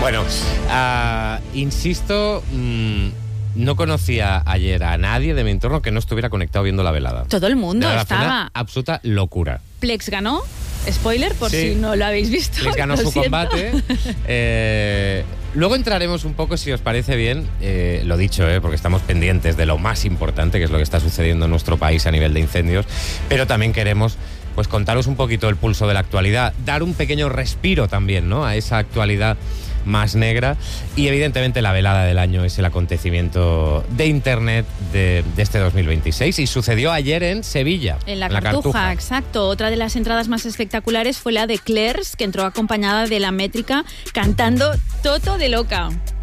Bueno, insisto, no conocía ayer a nadie de mi entorno que no estuviera conectado viendo la velada. Todo el mundo De verdad, fue estaba. una absoluta locura. Plex ganó. Spoiler, por Sí. si no lo habéis visto. Les ganó Lo su siento. combate. Luego entraremos un poco, si os parece bien, lo dicho, porque estamos pendientes de lo más importante, que es lo que está sucediendo en nuestro país a nivel de incendios, pero también queremos pues contaros un poquito el pulso de la actualidad, dar un pequeño respiro también, ¿no?, a esa actualidad más negra. Y evidentemente la velada del año es el acontecimiento de Internet de este 2026 y sucedió ayer en Sevilla. En la Cartuja, exacto. Otra de las entradas más espectaculares fue la de Clairs, que entró acompañada de La Métrica cantando Toto de Loca.